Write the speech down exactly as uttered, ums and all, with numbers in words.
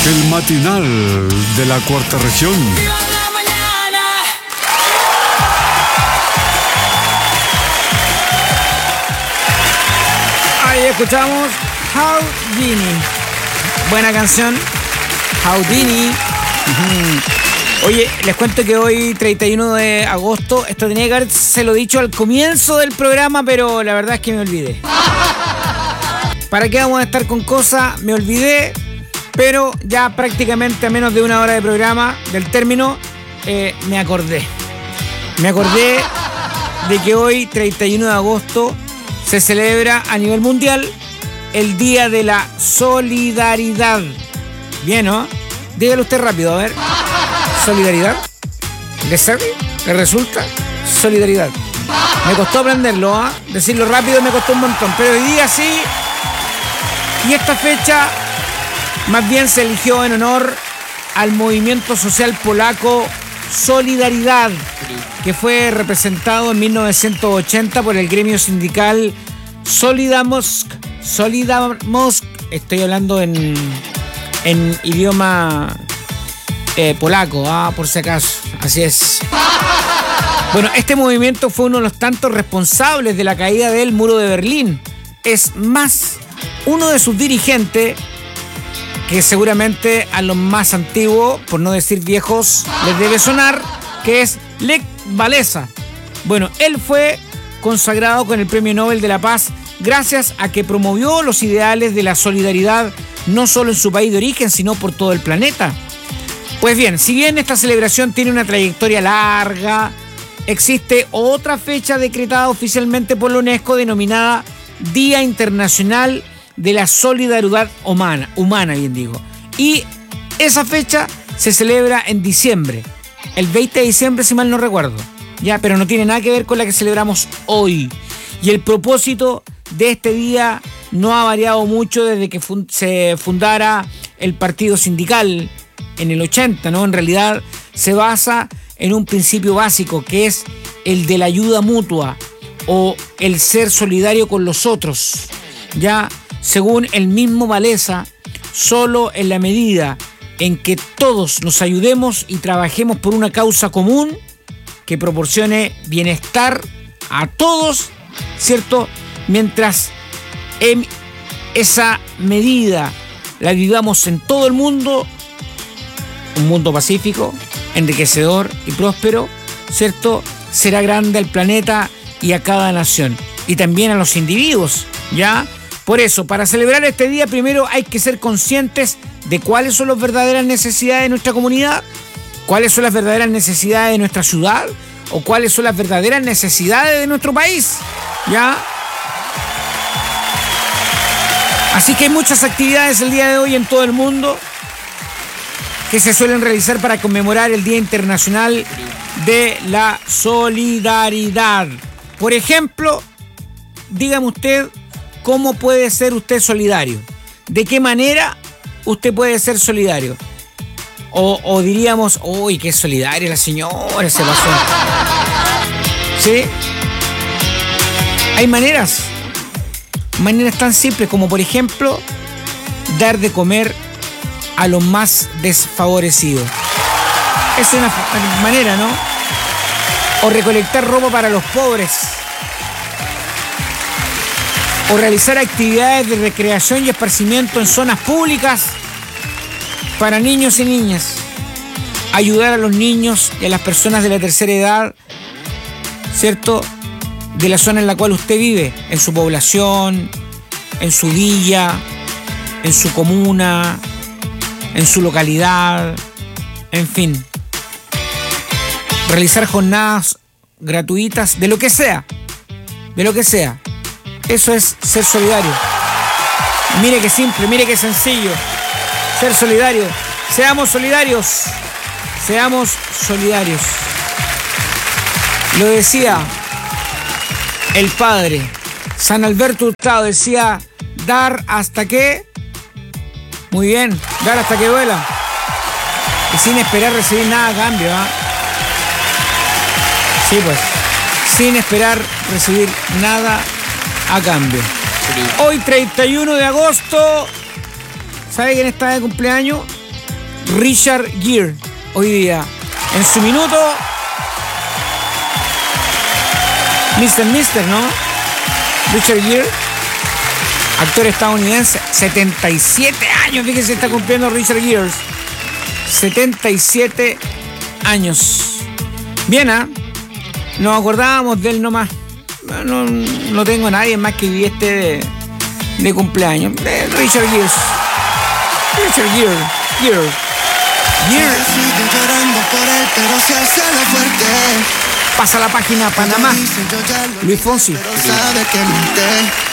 El matinal de la cuarta región. Ahí escuchamos Houdini. Buena canción. Houdini. Uh-huh. Oye, les cuento que hoy, treinta y uno de agosto, esto tenía que haberse lo dicho al comienzo del programa, pero la verdad es que me olvidé. ¿Para qué vamos a estar con cosas? Me olvidé, pero ya prácticamente a menos de una hora de programa del término, eh, me acordé. Me acordé de que hoy, treinta y uno de agosto, se celebra a nivel mundial el Día de la Solidaridad. Bien, ¿no? Dígalo usted rápido, a ver. ¿Solidaridad? ¿Le sirve? ¿Le resulta? Solidaridad. Me costó aprenderlo, ¿ah? ¿eh? Decirlo rápido me costó un montón, pero hoy día sí. Y esta fecha más bien se eligió en honor al movimiento social polaco Solidaridad, que fue representado en mil novecientos ochenta por el gremio sindical Solidarność. Solidarność, estoy hablando en, en idioma eh, polaco, ah, por si acaso, así es. Bueno, este movimiento fue uno de los tantos responsables de la caída del muro de Berlín. Es más, uno de sus dirigentes, que seguramente a los más antiguos, por no decir viejos, les debe sonar, que es Lech Walesa. Bueno, él fue consagrado con el Premio Nobel de la Paz gracias a que promovió los ideales de la solidaridad no solo en su país de origen, sino por todo el planeta. Pues bien, si bien esta celebración tiene una trayectoria larga, existe otra fecha decretada oficialmente por la UNESCO denominada Día Internacional de la Solidaridad Humana, humana bien digo. Y esa fecha se celebra en diciembre, el veinte de diciembre si mal no recuerdo, ya, pero no tiene nada que ver con la que celebramos hoy. Y el propósito de este día no ha variado mucho desde que fun- se fundara el partido sindical en el ochenta, ¿no? En realidad se basa en un principio básico que es el de la ayuda mutua o el ser solidario con los otros, ya. Según el mismo Walesa, solo en la medida en que todos nos ayudemos y trabajemos por una causa común que proporcione bienestar a todos, ¿cierto? Mientras en esa medida la vivamos en todo el mundo, un mundo pacífico, enriquecedor y próspero, ¿cierto? Será grande al planeta y a cada nación, y también a los individuos, ¿ya? Por eso, para celebrar este día, primero hay que ser conscientes de cuáles son las verdaderas necesidades de nuestra comunidad, cuáles son las verdaderas necesidades de nuestra ciudad, o cuáles son las verdaderas necesidades de nuestro país, ¿ya? Así que hay muchas actividades el día de hoy en todo el mundo que se suelen realizar para conmemorar el Día Internacional de la Solidaridad. Por ejemplo, dígame usted, ¿cómo puede ser usted solidario? ¿De qué manera usted puede ser solidario? O, o diríamos, uy, qué solidaria la señora, se pasó. ¿Sí? Hay maneras, maneras tan simples como, por ejemplo, dar de comer a los más desfavorecidos. Es una manera, ¿no? O recolectar ropa para los pobres. O realizar actividades de recreación y esparcimiento en zonas públicas para niños y niñas. Ayudar a los niños y a las personas de la tercera edad, ¿cierto? De la zona en la cual usted vive, en su población, en su villa, en su comuna, en su localidad, en fin. Realizar jornadas gratuitas de lo que sea, de lo que sea. Eso es ser solidario. Mire qué simple, mire qué sencillo. Ser solidario. Seamos solidarios. Seamos solidarios. Lo decía el padre San Alberto Hurtado, decía, dar hasta que... Muy bien, dar hasta que duela. Y sin esperar recibir nada a cambio, ¿ah? ¿eh? Sí, pues. Sin esperar recibir nada a cambio. Hoy, treinta y uno de agosto, ¿sabe quién está de cumpleaños? Richard Gere hoy día. En su minuto, mister Mister, ¿no? Richard Gere, actor estadounidense, setenta y siete años, fíjense, está cumpliendo Richard Gere. setenta y siete años. Bien, ¿ah? ¿eh? Nos acordábamos de él nomás. No, no tengo a nadie más que este de, de cumpleaños. De Richard Gere. Richard Gere. Gere. Gere. Pasa la página Panamá. Luis Fonsi.